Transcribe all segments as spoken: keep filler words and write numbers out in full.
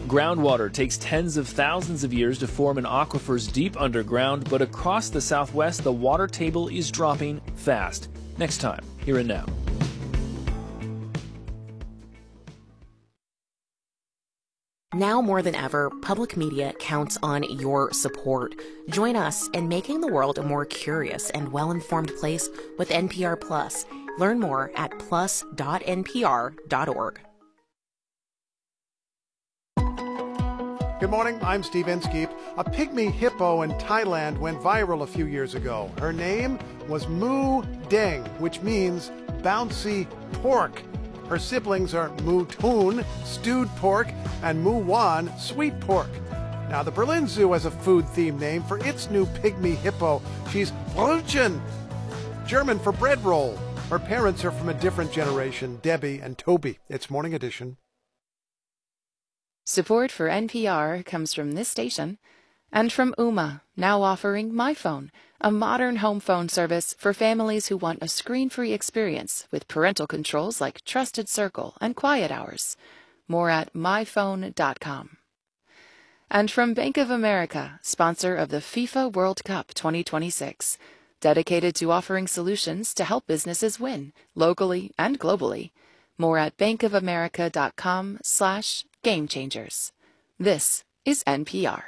Groundwater takes tens of thousands of years to form in aquifers deep underground, but across the Southwest, the water table is dropping fast. Next time, Here and Now. Now more than ever, public media counts on your support. Join us in making the world a more curious and well-informed place with N P R Plus. Learn more at plus dot n p r dot org. Good morning, I'm Steve Inskeep. A pygmy hippo in Thailand went viral a few years ago. Her name was Mu Deng, which means bouncy pork. Her siblings are Mu Tun, stewed pork, and Mu Wan, sweet pork. Now, the Berlin Zoo has a food-themed name for its new pygmy hippo. She's Brötchen, German for bread roll. Her parents are from a different generation, Debbie and Toby. It's Morning Edition. Support for N P R comes from this station and from Ooma, now offering MyPhone, a modern home phone service for families who want a screen-free experience with parental controls like Trusted Circle and Quiet Hours. More at my phone dot com. And from Bank of America, sponsor of the FIFA World Cup twenty twenty-six, dedicated to offering solutions to help businesses win, locally and globally. More at bankofamerica.com slash game changers. This is N P R.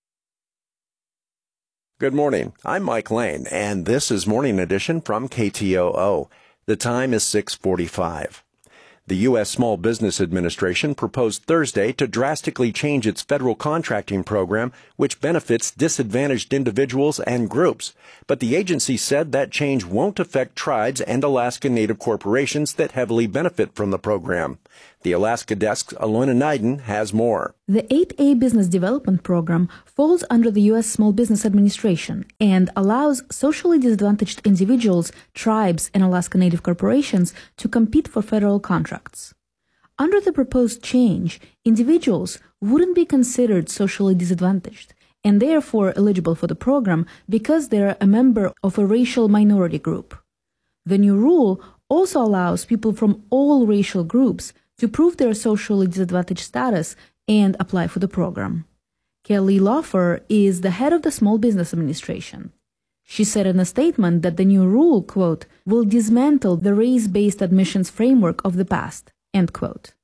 Good morning. I'm Mike Lane, and this is Morning Edition from K T O O. The time is six forty-five. The U S Small Business Administration proposed Thursday to drastically change its federal contracting program, which benefits disadvantaged individuals and groups. But the agency said that change won't affect tribes and Alaska Native corporations that heavily benefit from the program. The Alaska Desk's Alona Naiden has more. The eight A Business Development Program falls under the U S Small Business Administration and allows socially disadvantaged individuals, tribes, and Alaska Native corporations to compete for federal contracts. Under the proposed change, individuals wouldn't be considered socially disadvantaged and therefore eligible for the program because they're a member of a racial minority group. The new rule also allows people from all racial groups to prove their socially disadvantaged status and apply for the program. Kelly Loeffler is the head of the Small Business Administration. She said in a statement that the new rule, quote, will dismantle the race-based admissions framework of the past, end quote.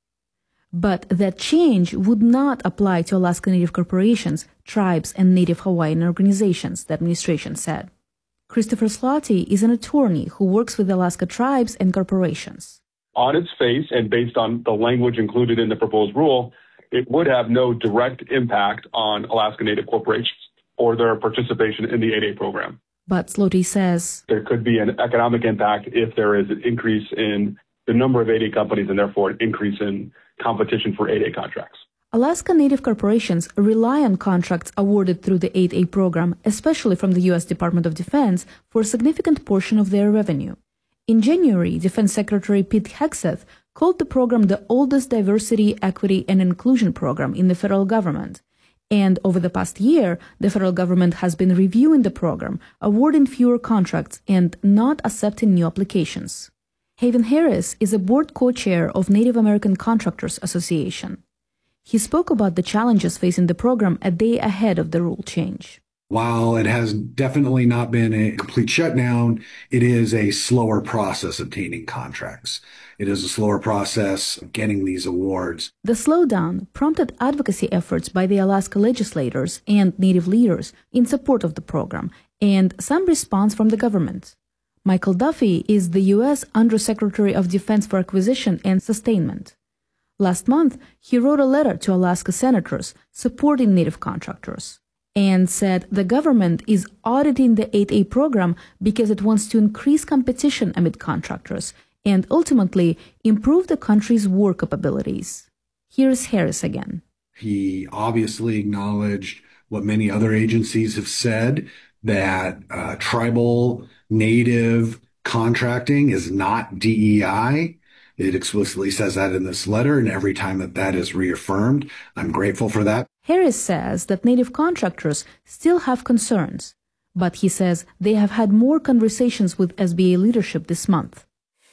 But that change would not apply to Alaska Native corporations, tribes, and Native Hawaiian organizations, the administration said. Christopher Slotty is an attorney who works with Alaska tribes and corporations. On its face and based on the language included in the proposed rule, it would have no direct impact on Alaska Native corporations or their participation in the eight A program. But Slotty says there could be an economic impact if there is an increase in the number of eight A companies and therefore an increase in competition for eight A contracts. Alaska Native corporations rely on contracts awarded through the eight A program, especially from the U S Department of Defense, for a significant portion of their revenue. In January, Defense Secretary Pete Hegseth called the program the oldest diversity, equity, and inclusion program in the federal government. And over the past year, the federal government has been reviewing the program, awarding fewer contracts, and not accepting new applications. Haven Harris is a board co-chair of Native American Contractors Association. He spoke about the challenges facing the program a day ahead of the rule change. While it has definitely not been a complete shutdown, it is a slower process obtaining contracts. It is a slower process of getting these awards. The slowdown prompted advocacy efforts by the Alaska legislators and Native leaders in support of the program, and some response from the government. Michael Duffy is the U S Undersecretary of Defense for Acquisition and Sustainment. Last month, he wrote a letter to Alaska senators supporting Native contractors, and said the government is auditing the eight A program because it wants to increase competition amid contractors and ultimately improve the country's war capabilities. Here's Harris again. He obviously acknowledged what many other agencies have said, that uh, tribal Native contracting is not D E I. It explicitly says that in this letter, and every time that that is reaffirmed, I'm grateful for that. Harris says that Native contractors still have concerns, but he says they have had more conversations with S B A leadership this month.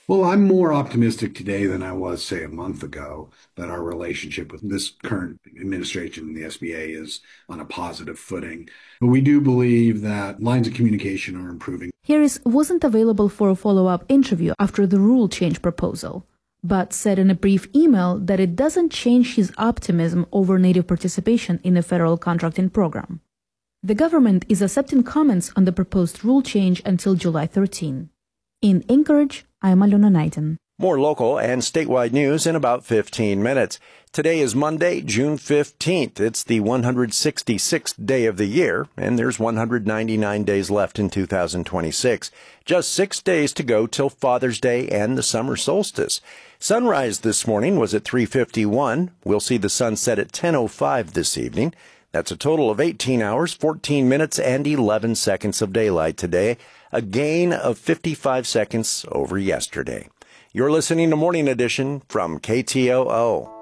Well, I'm more optimistic today than I was, say, a month ago, that our relationship with this current administration and the S B A is on a positive footing. But we do believe that lines of communication are improving. Harris wasn't available for a follow-up interview after the rule change proposal, but said in a brief email that it doesn't change his optimism over Native participation in the federal contracting program. The government is accepting comments on the proposed rule change until July thirteenth. In Anchorage, I'm Alona Knighton. More local and statewide news in about fifteen minutes. Today is Monday, June fifteenth. It's the one hundred sixty-sixth day of the year, and there's one hundred ninety-nine days left in two thousand twenty-six. Just six days to go till Father's Day and the summer solstice. Sunrise this morning was at three fifty-one. We'll see the sun set at ten oh five this evening. That's a total of eighteen hours, fourteen minutes, and eleven seconds of daylight today, a gain of fifty-five seconds over yesterday. You're listening to Morning Edition from K T O O.